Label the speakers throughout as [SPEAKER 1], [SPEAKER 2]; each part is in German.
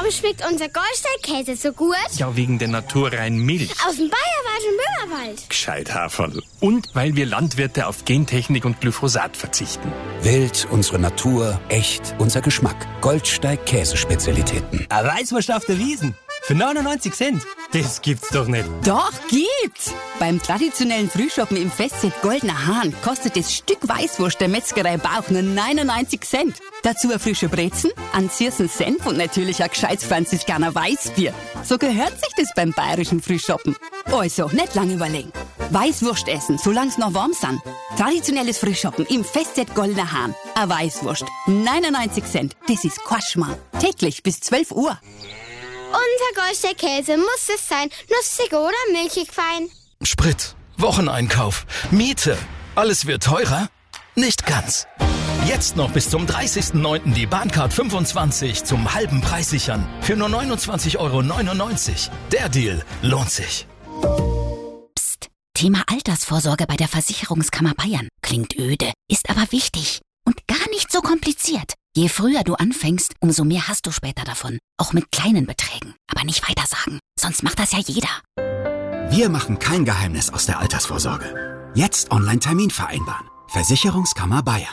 [SPEAKER 1] Warum schmeckt unser Goldstein-Käse so gut?
[SPEAKER 2] Ja, wegen der naturreinen Milch.
[SPEAKER 1] Aus dem Bayerwald und Böhmerwald.
[SPEAKER 2] Gescheit, Haferl. Und weil wir Landwirte auf Gentechnik und Glyphosat verzichten.
[SPEAKER 3] Wild, unsere Natur, echt, unser Geschmack. Goldsteig Käsespezialitäten.
[SPEAKER 4] Eine Weißwurst auf der Wiesn. Für 99 Cent. Das gibt's doch nicht.
[SPEAKER 5] Doch, gibt's. Beim traditionellen Frühschoppen im Festset Goldener Hahn kostet das Stück Weißwurst der Metzgerei Bauch nur 99 Cent. Dazu ein frischer Brezen, ein Ziersen Senf und natürlich ein gescheites Franziskaner Weißbier. So gehört sich das beim bayerischen Frühschoppen. Also, nicht lange überlegen. Weißwurst essen, solang's noch warm sind. Traditionelles Frühschoppen im Festset Goldener Hahn. Eine Weißwurst, 99 Cent. Das ist Quatschmann. Täglich bis 12 Uhr.
[SPEAKER 1] Unser Goldstein-Käse muss es sein. Nussig oder milchig fein.
[SPEAKER 6] Sprit, Wocheneinkauf, Miete. Alles wird teurer? Nicht ganz. Jetzt noch bis zum 30.09. die Bahncard 25 zum halben Preis sichern. Für nur 29,99 €. Der Deal lohnt sich.
[SPEAKER 5] Psst. Thema Altersvorsorge bei der Versicherungskammer Bayern. Klingt öde, ist aber wichtig. Und gar nicht so kompliziert. Je früher du anfängst, umso mehr hast du später davon. Auch mit kleinen Beträgen. Aber nicht weitersagen, sonst macht das ja jeder.
[SPEAKER 3] Wir machen kein Geheimnis aus der Altersvorsorge. Jetzt Online-Termin vereinbaren. Versicherungskammer Bayern.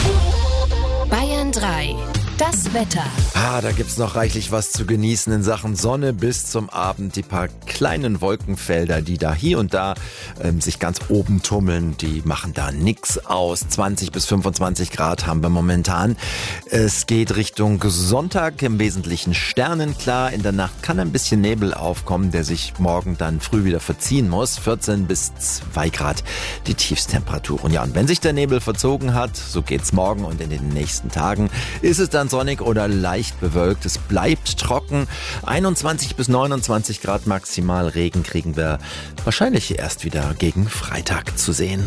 [SPEAKER 7] Bayern 3. Das Wetter.
[SPEAKER 8] Da gibt's noch reichlich was zu genießen in Sachen Sonne bis zum Abend. Die paar kleinen Wolkenfelder, die da hier und da sich ganz oben tummeln, die machen da nix aus. 20 bis 25 Grad haben wir momentan. Es geht Richtung Sonntag, im Wesentlichen sternenklar. In der Nacht kann ein bisschen Nebel aufkommen, der sich morgen dann früh wieder verziehen muss. 14 bis 2 Grad die Tiefstemperaturen. Ja, und wenn sich der Nebel verzogen hat, so geht's morgen und in den nächsten Tagen, ist es dann sonnig oder leicht bewölkt. Es bleibt trocken. 21 bis 29 Grad maximal. Regen kriegen wir wahrscheinlich erst wieder gegen Freitag zu sehen.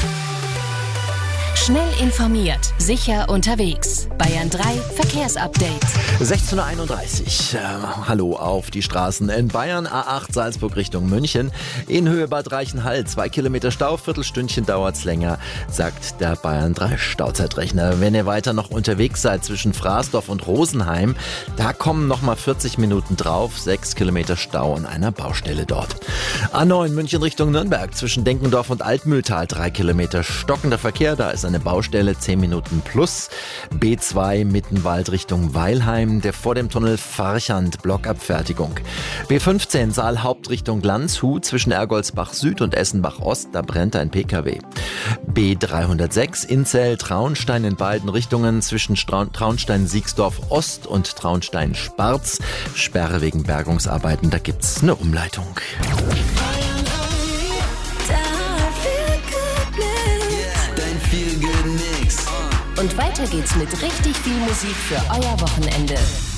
[SPEAKER 7] Schnell informiert, sicher unterwegs. Bayern 3 Verkehrsupdate.
[SPEAKER 8] 16:31 Uhr. Hallo auf die Straßen in Bayern. A8 Salzburg Richtung München. In Höhe Bad Reichenhall 2 Kilometer Stau. Viertelstündchen dauert's länger, sagt der Bayern 3 Stauzeitrechner. Wenn ihr weiter noch unterwegs seid zwischen Frasdorf und Rosenheim, da kommen nochmal 40 Minuten drauf. 6 Kilometer Stau an einer Baustelle dort. A9 München Richtung Nürnberg. Zwischen Denkendorf und Altmühltal 3 Kilometer stockender Verkehr. Da ist eine Baustelle, 10 Minuten plus. B2 Mittenwald Richtung Weilheim, der vor dem Tunnel Farchand, Blockabfertigung. B15 Saal Hauptrichtung Landshut, zwischen Ergoldsbach Süd und Essenbach Ost, da brennt ein PKW. B306 Inzell Traunstein in beiden Richtungen, zwischen Traunstein Siegsdorf Ost und Traunstein Sparz. Sperre wegen Bergungsarbeiten, da gibt's eine Umleitung.
[SPEAKER 7] Und weiter geht's mit richtig viel Musik für euer Wochenende.